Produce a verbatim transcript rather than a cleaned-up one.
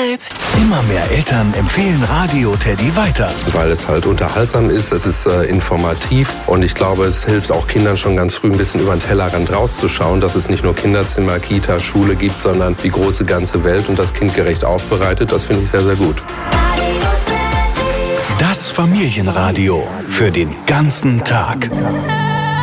Vibe. Immer mehr Eltern empfehlen Radio Teddy weiter. Weil es halt unterhaltsam ist, es ist äh, informativ und ich glaube, es hilft auch Kindern schon ganz früh ein bisschen über den Tellerrand rauszuschauen, dass es nicht nur Kinderzimmer, Kita, Schule gibt, sondern die große ganze Welt und das kindgerecht aufbereitet. Das finde ich sehr, sehr gut. Das Familienradio für den ganzen Tag.